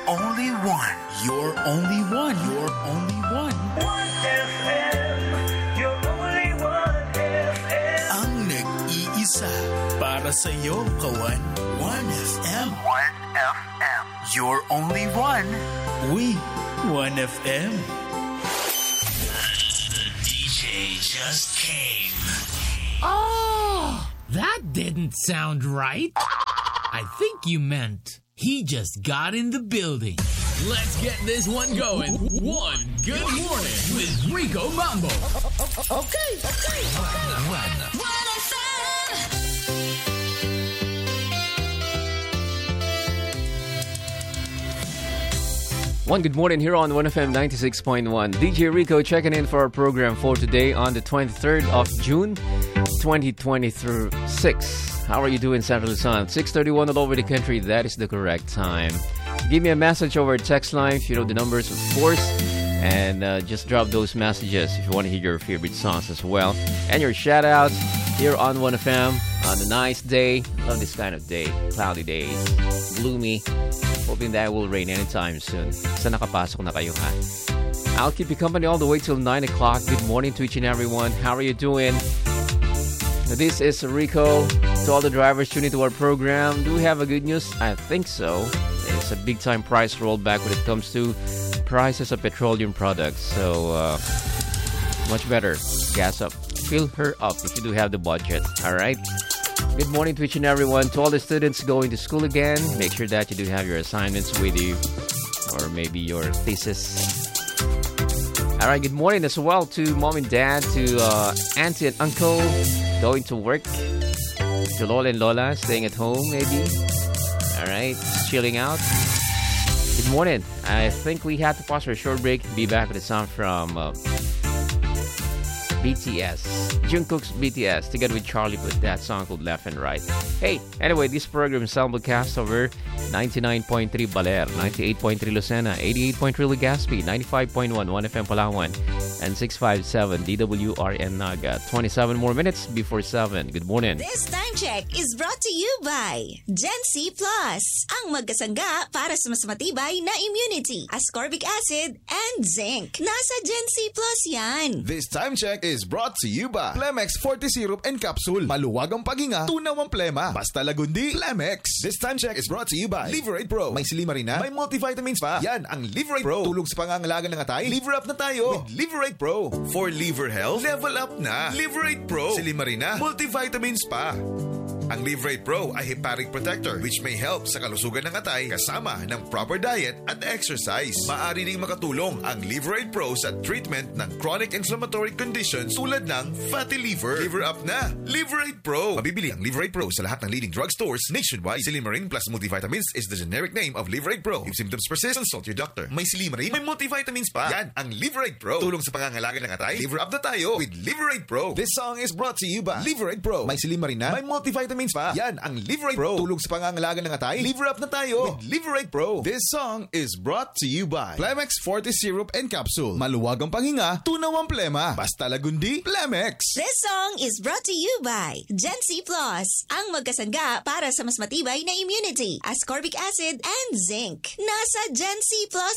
only one. You're only one. You're only one. 1FM, you're only 1FM. Ang nag-iisa para sa'yo, kawan. 1FM. 1FM. You're only one. We, 1FM. The DJ just came. Oh, that didn't sound right. I think you meant he just got in the building. Let's get this one going. One good morning with Rico Mambo. Okay. One good morning here on 1FM 96.1. DJ Rico checking in for our program for today on the 23rd of June, 2026. How are you doing, Central Luzon? 6:31 all over the country. That is the correct time. Give me a message over text line if you know the numbers, of course. And just drop those messages if you want to hear your favorite songs as well. And your shout-outs here on 1FM on a nice day. Love this kind of day. Cloudy days. Gloomy. Hoping that will rain anytime soon. Sa nakapasok na kayo, ha? I'll keep you company all the way till 9 o'clock. Good morning to each and everyone. How are you doing? This is Rico. To all the drivers tuning to our program, do we have a good news? I think so. It's a big-time price rollback when it comes to prices of petroleum products. So, much better. Gas up. Fill her up if you do have the budget. All right? Good morning to each and everyone. To all the students going to school again, make sure that you do have your assignments with you. Or maybe your thesis. All right, good morning as well to mom and dad, to auntie and uncle going to work, to Lola and Lola staying at home maybe. All right, chilling out. Good morning. I think we have to pause for a short break. Be back with a song from BTS. Jungkook's BTS together with Charlie with that song called Left and Right. Hey, anyway, this program is simulcast over 99.3 Baler, 98.3 Lucena, 88.3 Legazpi, 95.1 1FM Palawan, and 657 DWRN Naga. 27 more minutes before 7. Good morning. This time check is brought to you by Gen C Plus, ang magkasangga para sa mas matibay na immunity, ascorbic acid, and zinc. Nasa Gen C Plus yan. This time check is brought to you by Plemex Forte Syrup and Capsule. Maluwag ang paghinga, tunaw ang plema. Basta lagundi, Plemex. This time check is brought to you by Liverate Pro. May silimarina, may multivitamins pa. Yan ang Liverate Pro. Tulog sa pangangalaga ng atay. Liver up na tayo with Liverate Pro. For liver health, level up na. Liverate Pro. Silimarina, multivitamins pa. Ang Liverate Pro ay hepatic protector which may help sa kalusugan ng atay kasama ng proper diet at exercise. Maaari ring makatulong ang Liverate Pro sa treatment ng chronic inflammatory conditions tulad ng fatty liver. Liver up na! Liverate Pro! Mabibili ang Liverate Pro sa lahat ng leading drugstores nationwide. Silimarin plus multivitamins is the generic name of Liverate Pro. If symptoms persist, consult your doctor. May silimarin, may multivitamins pa. Yan ang Liverate Pro. Tulong sa pangangalaga ng atay. Liver up na tayo with Liverate Pro. This song is brought to you by Liverate Pro. May silimarin na, may multivitamins pa. Yan ang Liverate Pro. Tulog sa pangangalaga ng atay. Liver up na tayo with Liverate Pro. This song is brought to you by Plemex Forte Syrup and Capsule. Maluwag ang panghinga, tunaw ang plema. Basta lagundi, Plemex. This song is brought to you by Gen C Plus, ang magkasangga para sa mas matibay na immunity, ascorbic acid, and zinc. Nasa Gen C Plus